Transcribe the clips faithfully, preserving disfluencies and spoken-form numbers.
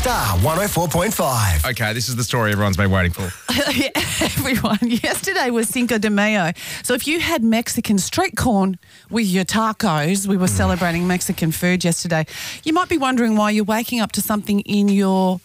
Star one oh four point five. Okay, this is the story everyone's been waiting for. Yeah, everyone. Yesterday was Cinco de Mayo. So if you had Mexican street corn with your tacos, we were celebrating Mexican food yesterday, you might be wondering why you're waking up to something in your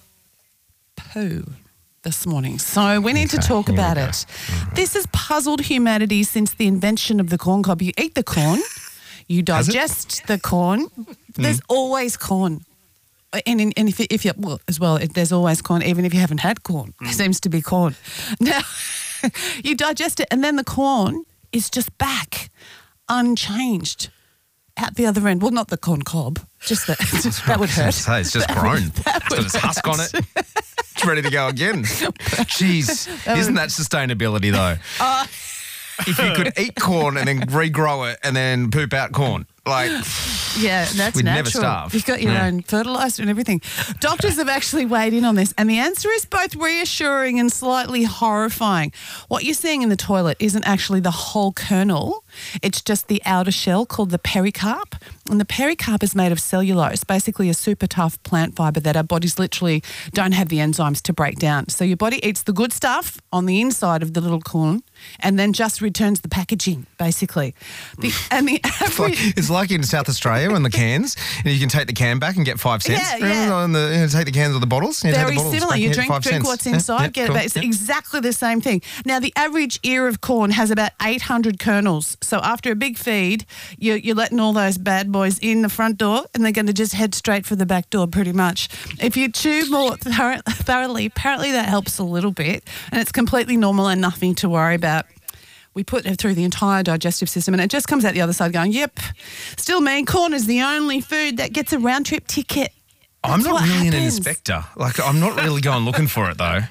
poo this morning. So we need Okay, to talk here we about go. it. This has puzzled humanity since the invention of the corn cob. You eat the corn, you Has it? digest the corn. There's always corn. And, and if, if you, well, as well, there's always corn, even if you haven't had corn. There seems to be corn. Now, you digest it, and then the corn is just back, unchanged, out the other end. Well, not the corn cob, just that. That would I was gonna hurt. say, it's just That grown. would- that It's got would its husk hurt. on it. It's ready to go again. Jeez, isn't that sustainability though? Uh, If you could eat corn and then regrow it and then poop out corn, like Yeah, that's We'd never natural. starve. You've got your Yeah. own fertiliser and everything. Doctors have actually weighed in on this, and the answer is both reassuring and slightly horrifying. What you're seeing in the toilet isn't actually the whole kernel. It's just the outer shell called the pericarp. And the pericarp is made of cellulose, basically a super tough plant fibre that our bodies literally don't have the enzymes to break down. So your body eats the good stuff on the inside of the little corn and then just returns the packaging, basically. The, and the it's like, average... it's like in South Australia when the cans, and you can take the can back and get five cents. Yeah, Remember yeah. on the, you know, take the cans or the bottles? You take Very the bottles similar. back You and get drink, five drink cents. what's Yeah, inside, yeah, get cool. it back. It's Yeah. exactly the same thing. Now, the average ear of corn has about eight hundred kernels. So after a big feed, you're, you're letting all those bad boys in the front door and they're going to just head straight for the back door pretty much. If you chew more thor- thoroughly, apparently that helps a little bit, and it's completely normal and nothing to worry about. We put it through the entire digestive system and it just comes out the other side going, yep, still mean corn is the only food that gets a round trip ticket. I'm That's not what really an happens. inspector. Like, I'm not really going looking for it though.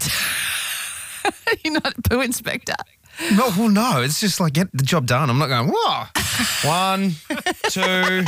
You're not a poo inspector. No, well, no. It's just like, get the job done. I'm not going, whoa. One, two,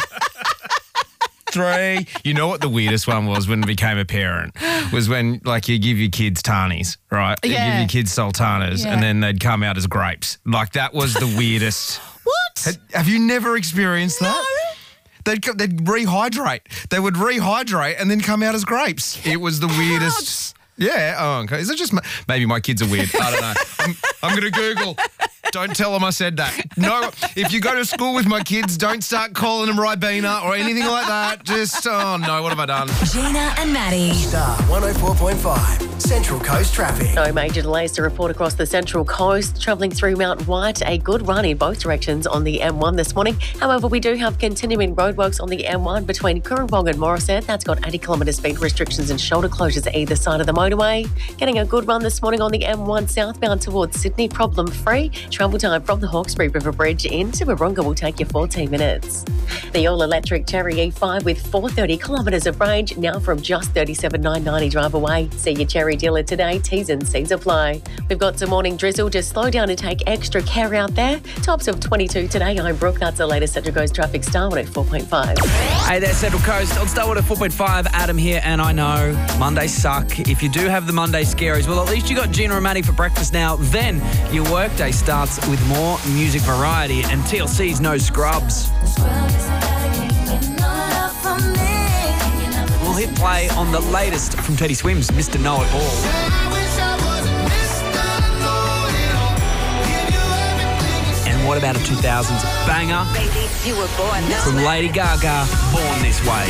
three. You know what the weirdest one was when I became a parent? Was when, like, you give your kids tarnies, right? You Yeah. give your kids sultanas, Yeah. and then they'd come out as grapes. Like, that was the weirdest. What? Had- Have you never experienced that? No. They'd, co- they'd rehydrate. They would rehydrate and then come out as grapes. It was the weirdest. Yeah. Oh, okay. Is it just my, maybe my kids are weird? I don't know. I'm, I'm going to Google. Don't tell them I said that. No, if you go to school with my kids, don't start calling them Ribena or anything like that. Just, oh no, what have I done? Gina and Maddie. Star one oh four point five. Central Coast traffic. No major delays to report across the Central Coast. Travelling through Mount White, a good run in both directions on the M one this morning. However, we do have continuing roadworks on the M one between Currawong and Morisset. That's got eighty kilometre speed restrictions and shoulder closures either side of the motorway. Getting a good run this morning on the M one southbound towards Sydney, problem free. Travel time from the Hawkesbury River Bridge into Warunga will take you fourteen minutes. The all-electric Cherry E five with four hundred thirty kilometres of range, now from just thirty-seven thousand nine hundred ninety drive away. See your Cherry dealer today. T's and C's apply. We've got some morning drizzle. Just slow down and take extra care out there. Tops of twenty-two today. I'm Brooke. That's the latest Central Coast traffic. Star one at four point five. Hey there, Central Coast. On Star one at four point five, Adam here, and I know Mondays suck. If you do have the Monday scaries, well, at least you got Gina and Maddie for breakfast now. Then your workday starts with more music variety and T L C's No Scrubs. We'll hit play on the latest from Teddy Swims, Mister Know It All. And what about a two thousands banger You were born this from way. Lady Gaga, Born This Way?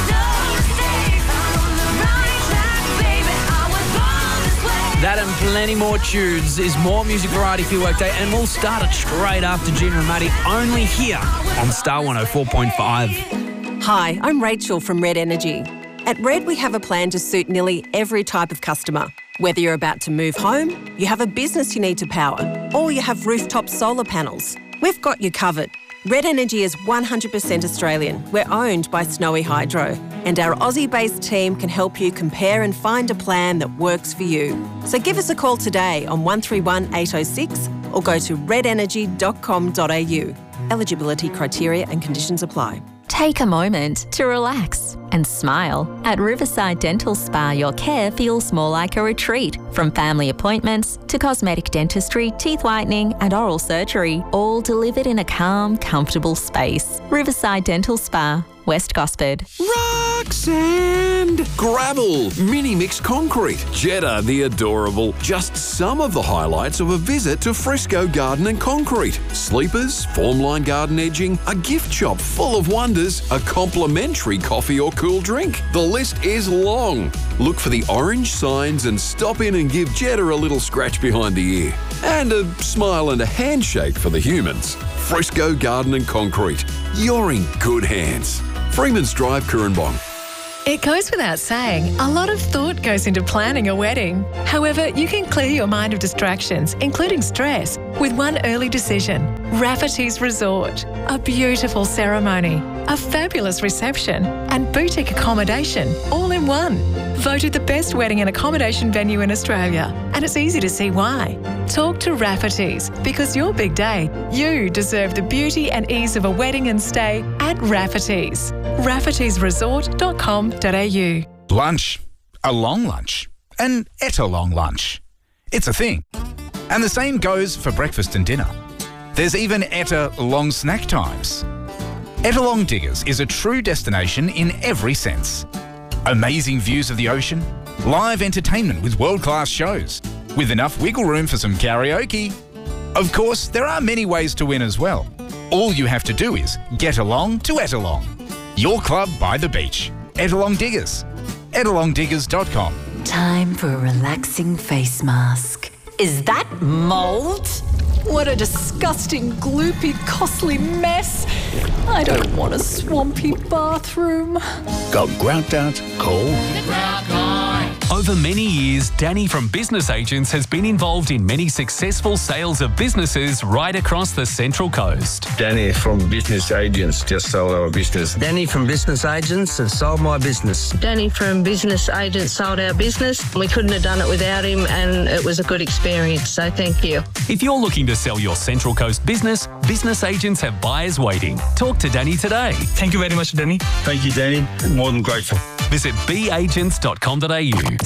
That and plenty more tunes is more music variety for your workday, and we'll start it straight after Gina and Maddie, only here on Star one oh four point five. Hi, I'm Rachel from Red Energy. At Red, we have a plan to suit nearly every type of customer. Whether you're about to move home, you have a business you need to power, or you have rooftop solar panels, we've got you covered. Red Energy is one hundred percent Australian. We're owned by Snowy Hydro, and our Aussie-based team can help you compare and find a plan that works for you. So give us a call today on one three one eight oh six or go to red energy dot com dot a u. Eligibility criteria and conditions apply. Take a moment to relax and smile. At Riverside Dental Spa, your care feels more like a retreat. From family appointments to cosmetic dentistry, teeth whitening and oral surgery, all delivered in a calm, comfortable space. Riverside Dental Spa. West Gosford. Rock sand, gravel, mini mix concrete, Jetta the adorable. Just some of the highlights of a visit to Frisco Garden and Concrete. Sleepers, formline garden edging, a gift shop full of wonders, a complimentary coffee or cool drink. The list is long. Look for the orange signs and stop in and give Jetta a little scratch behind the ear. And a smile and a handshake for the humans. Frisco Garden and Concrete. You're in good hands. Freeman's Drive, Currumbong. It goes without saying, a lot of thought goes into planning a wedding. However, you can clear your mind of distractions, including stress, with one early decision. Rafferty's Resort. A beautiful ceremony, a fabulous reception, and boutique accommodation, all in one. Voted the best wedding and accommodation venue in Australia, and it's easy to see why. Talk to Rafferty's, because your big day, you deserve the beauty and ease of a wedding and stay at Rafferty's. raffertys resort dot com dot a u. Lunch. A long lunch. An etta long lunch. It's a thing. And the same goes for breakfast and dinner. There's even etta long snack times. Ettalong Diggers is a true destination in every sense. Amazing views of the ocean, live entertainment with world-class shows, with enough wiggle room for some karaoke. Of course, there are many ways to win as well. All you have to do is get along to Ettalong. Your club by the beach. Ettalong Diggers. ettalong diggers dot com. Time for a relaxing face mask. Is that mould? What a disgusting, gloopy, costly mess. I don't want a swampy bathroom. Got grout out? Cool. Over many years, Danny from Business Agents has been involved in many successful sales of businesses right across the Central Coast. Danny from Business Agents just sold our business. Danny from Business Agents has sold my business. Danny from Business Agents sold our business. We couldn't have done it without him, and it was a good experience, so thank you. If you're looking to sell your Central Coast business, Business Agents have buyers waiting. Talk to Danny today. Thank you very much, Danny. Thank you, Danny. More than grateful. Visit b agents dot com dot a u.